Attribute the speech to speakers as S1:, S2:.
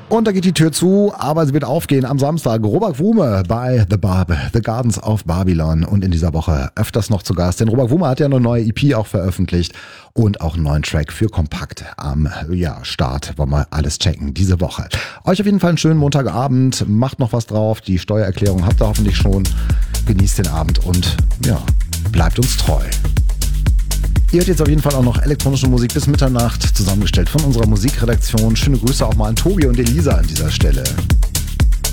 S1: Und da geht die Tür zu, aber sie wird aufgehen am Samstag. Robert Wume bei The Gardens of Babylon und in dieser Woche öfters noch zu Gast. Denn Robert Wume hat ja eine neue EP auch veröffentlicht und auch einen neuen Track für Kompakt am Start. Wollen wir alles checken diese Woche. Euch auf jeden Fall einen schönen Montagabend. Macht noch was drauf. Die Steuererklärung habt ihr hoffentlich schon. Genießt den Abend und bleibt uns treu. Ihr hört jetzt auf jeden Fall auch noch elektronische Musik bis Mitternacht, zusammengestellt von unserer Musikredaktion. Schöne Grüße auch mal an Tobi und Elisa an dieser Stelle.